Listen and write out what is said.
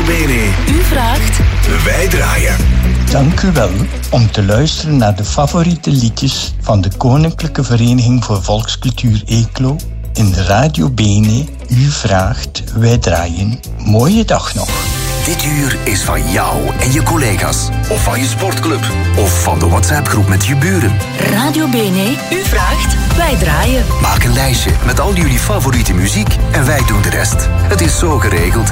Bene. U vraagt, Wij draaien. Dank u wel om te luisteren naar de favoriete liedjes van de Koninklijke Vereniging voor Volkscultuur Eeklo in de Radio Bene. U vraagt, wij draaien. Mooie dag nog. Dit uur is van jou en je collega's. Of van je sportclub. Of van de WhatsApp-groep met je buren. Radio Bene, u vraagt, wij draaien. Maak een lijstje met al jullie favoriete muziek en wij doen de rest. Het is zo geregeld.